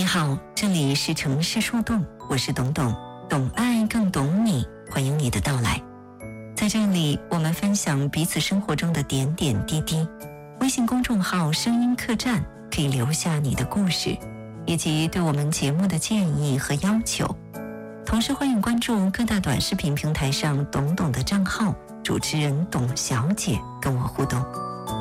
好，这里是城市树洞，我是董董，懂爱更懂你，欢迎你的到来。在这里，我们分享彼此生活中的点点滴滴。微信公众号声音客栈可以留下你的故事，以及对我们节目的建议和要求。同时欢迎关注各大短视频平台上董董的账号，主持人董小姐跟我互动。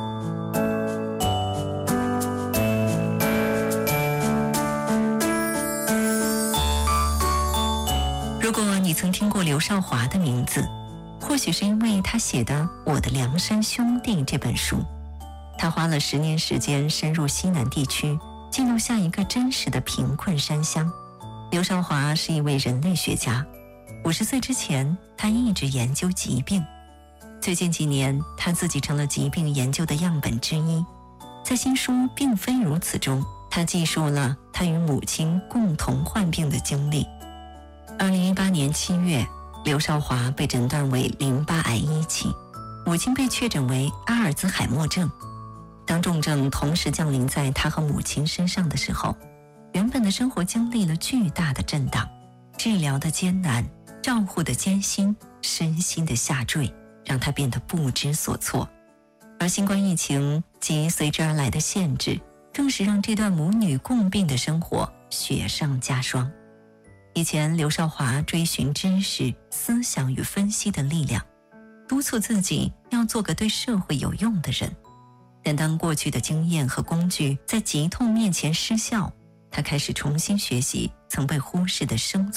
如果你曾听过刘少华的名字，或许是因为他写的《我的梁山兄弟》这本书。他花了10年时间深入西南地区，记录下一个真实的贫困山乡。刘少华是一位人类学家，50岁之前他一直研究疾病，最近几年他自己成了疾病研究的样本之一。在新书《并非如此》中，他记述了他与母亲共同患病的经历。2018年7月，刘少华被诊断为淋巴癌1期，母亲被确诊为阿尔兹海默症。当重症同时降临在他和母亲身上的时候，原本的生活经历了巨大的震荡，治疗的艰难，照护的艰辛，身心的下坠，让他变得不知所措。而新冠疫情及随之而来的限制，更是让这段母女共病的生活雪上加霜。以前刘少华追寻知识、思想与分析的力量，督促自己要做个对社会有用的人。但当过去的经验和工具在疾痛面前失效，他开始重新学习曾被忽视的生